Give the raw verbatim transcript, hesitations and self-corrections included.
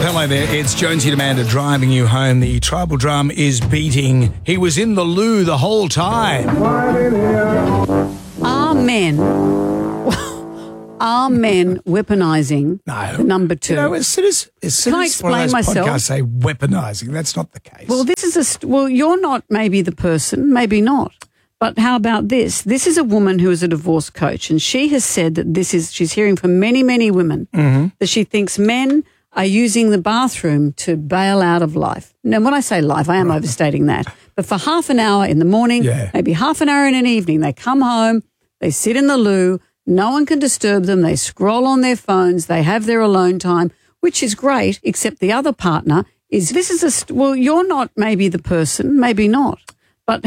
Hello there, it's Jonesy and Amanda driving you home. The tribal drum is beating. He was in the loo the whole time. Are men, are men weaponising No. the number two? You know, as soon as, as soon Can I as one of explain those myself? podcasts say weaponising, that's not the case. Well, this is a st- well. You're not maybe the person, maybe not. But how about this? This is a woman who is a divorce coach, and she has said that this is. She's hearing from many, many women Mm-hmm. that she thinks men are using the bathroom to bail out of life. Now, when I say life, I am overstating that. But for half an hour in the morning, Yeah. maybe half an hour in an evening, they come home, they sit in the loo, no one can disturb them, they scroll on their phones, they have their alone time, which is great, except the other partner is, this is a, st- well, you're not maybe the person, maybe not.